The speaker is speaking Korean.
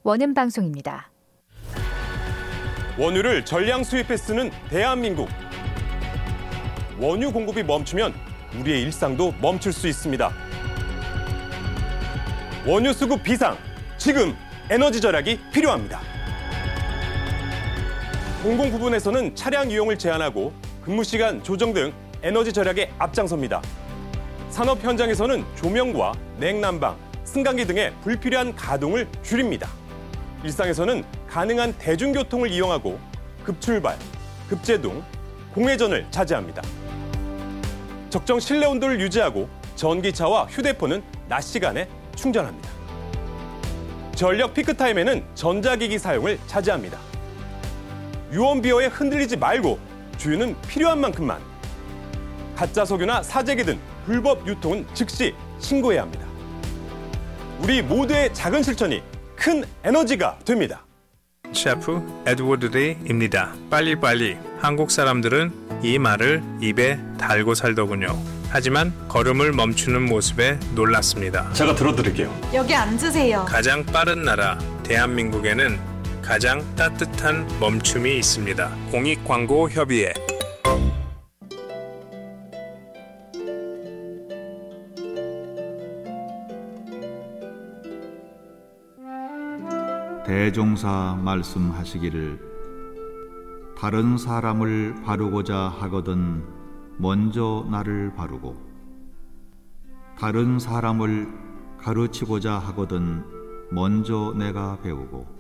원음 방송입니다. 원유를 전량 수입해 쓰는 대한민국. 원유 공급이 멈추면 우리의 일상도 멈출 수 있습니다. 원유 수급 비상, 지금 에너지 절약이 필요합니다. 공공부문에서는 차량 이용을 제한하고 근무시간 조정 등 에너지 절약에 앞장섭니다. 산업 현장에서는 조명과 냉난방, 승강기 등의 불필요한 가동을 줄입니다. 일상에서는 가능한 대중교통을 이용하고 급출발, 급제동, 공회전을 자제합니다. 적정 실내 온도를 유지하고 전기차와 휴대폰은 낮 시간에 충전합니다. 전력 피크타임에는 전자기기 사용을 자제합니다. 유언비어에 흔들리지 말고 주유는 필요한 만큼만. 가짜 석유나 사재기 등 불법 유통은 즉시 신고해야 합니다. 우리 모두의 작은 실천이 큰 에너지가 됩니다. 셰프 에드워드 레이입니다. 빨리빨리. 한국 사람들은 이 말을 입에 달고 살더군요. 하지만 걸음을 멈추는 모습에 놀랐습니다. 제가 들어드릴게요. 여기 앉으세요. 가장 빠른 나라 대한민국에는 가장 따뜻한 멈춤이 있습니다. 공익광고협의회. 대종사 말씀하시기를 다른 사람을 바르고자 하거든 먼저 나를 바르고 다른 사람을 가르치고자 하거든 먼저 내가 배우고